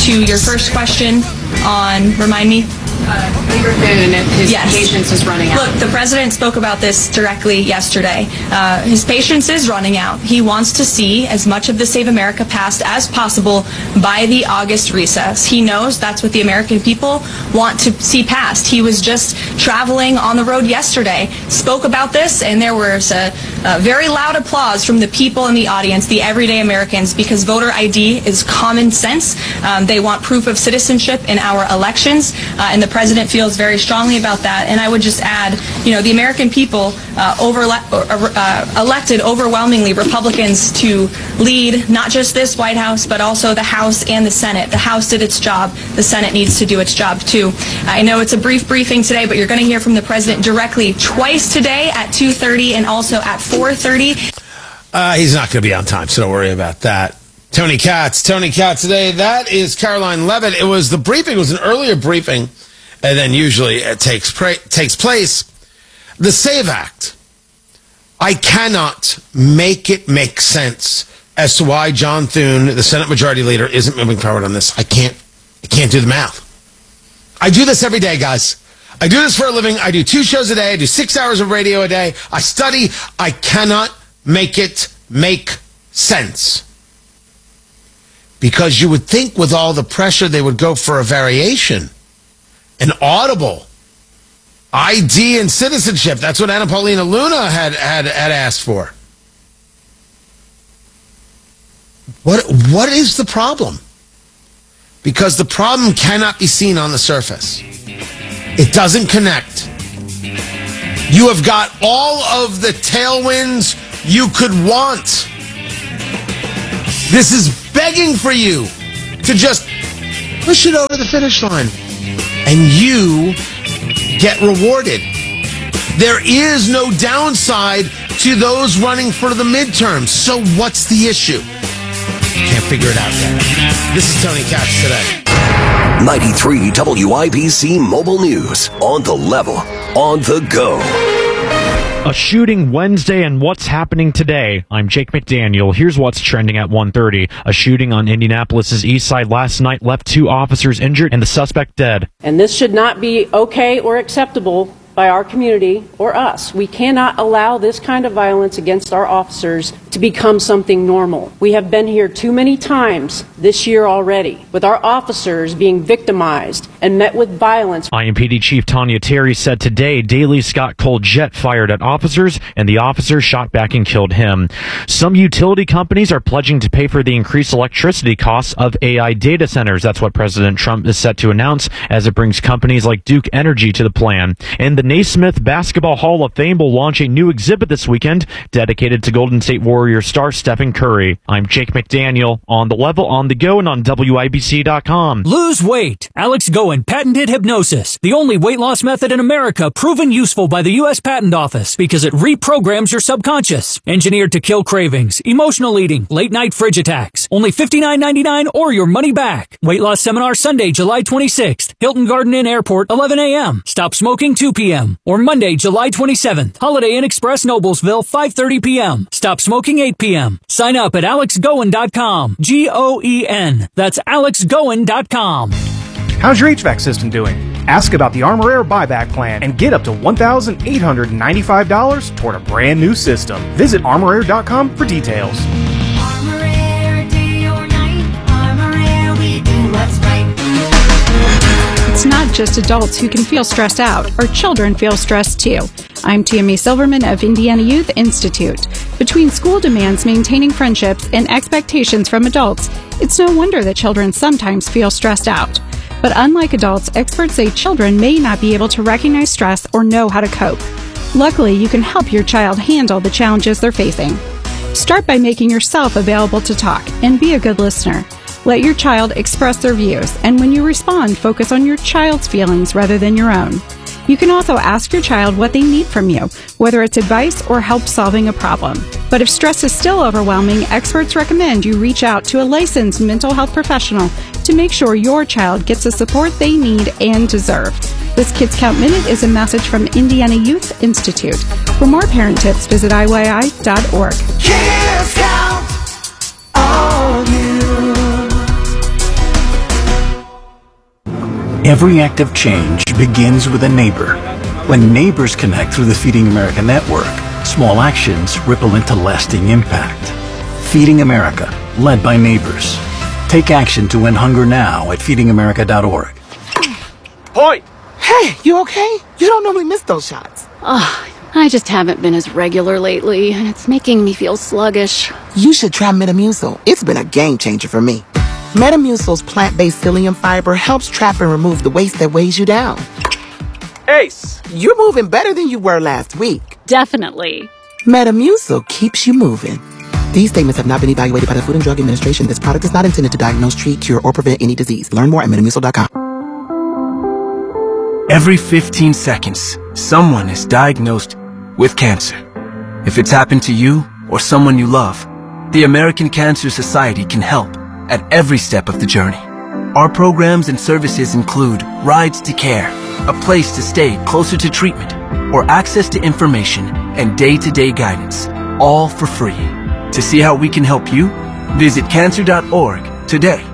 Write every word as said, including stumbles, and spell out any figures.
to your first question on, remind me? Uh, Leader Thune, if his yes. patience is running out. Look, the president spoke about this directly yesterday. Uh, his patience is running out. He wants to see as much of the Save America passed as possible by the August recess. He knows that's what the American people want to see passed. He was just traveling on the road yesterday, spoke about this, and there was a, a very loud applause from the people in the audience, the everyday Americans, because voter I D is common sense. Um, they want proof of citizenship in our elections, uh, and the president feels very strongly about that. And I would just add, you know, the American people uh, over, uh, elected overwhelmingly Republicans to lead not just this White House, but also the House and the Senate. The House did its job. The Senate needs to do its job, too. I know it's a brief briefing today, but you're going to hear from the president directly twice today at two thirty and also at four thirty. Uh, he's not going to be on time, so don't worry about that. Tony Katz, Tony Katz today. That is Caroline Levitt. It was the briefing. It was an earlier briefing. And then usually it takes pra- takes place. The SAVE Act. I cannot make it make sense as to why John Thune, the Senate Majority Leader, isn't moving forward on this. I can't. I can't do the math. I do this every day, guys. I do this for a living. I do two shows a day. I do six hours of radio a day. I study. I cannot make it make sense. Because you would think with all the pressure they would go for a variation. An audible I D and citizenship. That's what Anna Paulina Luna had, had, had asked for. What What is the problem? Because the problem cannot be seen on the surface. It doesn't connect. You have got all of the tailwinds you could want. This is begging for you to just push it over the finish line. And you get rewarded. There is no downside to those running for the midterms. So what's the issue? Can't figure it out yet. This is Tony Katz today. ninety-three W I B C Mobile News. On the level. On the go. A shooting Wednesday and what's happening today. I'm Jake McDaniel. Here's what's trending at one thirty. A shooting on Indianapolis's east side last night left two officers injured and the suspect dead. And this should not be okay or acceptable by our community or us. We cannot allow this kind of violence against our officers to become something normal. We have been here too many times this year already with our officers being victimized and met with violence. I M P D Chief Tanya Terry said today Daley Scott Cole jet fired at officers and the officer shot back and killed him. Some utility companies are pledging to pay for the increased electricity costs of A I data centers. That's what President Trump is set to announce as it brings companies like Duke Energy to the plan. And the Naismith Basketball Hall of Fame will launch a new exhibit this weekend dedicated to Golden State Warrior star Stephen Curry. I'm Jake McDaniel, on the level, on the go, and on W I B C dot com. Lose weight. Alex Goen patented hypnosis, the only weight loss method in America proven useful by the U S Patent Office because it reprograms your subconscious. Engineered to kill cravings, emotional eating, late night fridge attacks. Only fifty-nine ninety-nine or your money back. Weight loss seminar Sunday, July twenty-sixth. Hilton Garden Inn Airport, eleven a.m. Stop smoking, two p.m. Or Monday, July twenty-seventh. Holiday Inn Express, Noblesville, five thirty p.m. Stop smoking, eight p.m. Sign up at alex goen dot com. G O E N. That's alex goen dot com. How's your H V A C system doing? Ask about the Armor Air buyback plan and get up to one thousand eight hundred ninety-five dollars toward a brand new system. Visit armor air dot com for details. Armor Air, day or night. Armor Air, we do what's right. It's not just adults who can feel stressed out, or children feel stressed too. I'm Tammy Silverman of Indiana Youth Institute. Between school demands, maintaining friendships, and expectations from adults, it's no wonder that children sometimes feel stressed out. But unlike adults, experts say children may not be able to recognize stress or know how to cope. Luckily, you can help your child handle the challenges they're facing. Start by making yourself available to talk and be a good listener. Let your child express their views, and when you respond, focus on your child's feelings rather than your own. You can also ask your child what they need from you, whether it's advice or help solving a problem. But if stress is still overwhelming, experts recommend you reach out to a licensed mental health professional to make sure your child gets the support they need and deserve. This Kids Count Minute is a message from Indiana Youth Institute. For more parent tips, visit I Y I dot org. Kids Count on you. Every act of change begins with a neighbor. When neighbors connect through the Feeding America network, small actions ripple into lasting impact. Feeding America, led by neighbors. Take action to end hunger now at feeding america dot org. Point! Hey, you okay? You don't normally miss those shots. Ugh, I just haven't been as regular lately, and it's making me feel sluggish. You should try Metamucil. It's been a game changer for me. Metamucil's plant-based psyllium fiber helps trap and remove the waste that weighs you down. Ace! You're moving better than you were last week. Definitely. Metamucil keeps you moving. These statements have not been evaluated by the Food and Drug Administration. This product is not intended to diagnose, treat, cure, or prevent any disease. Learn more at metamucil dot com. Every fifteen seconds, someone is diagnosed with cancer. If it's happened to you or someone you love, the American Cancer Society can help at every step of the journey. Our programs and services include Rides to Care, a place to stay closer to treatment, or access to information and day-to-day guidance, all for free. To see how we can help you, visit cancer dot org today.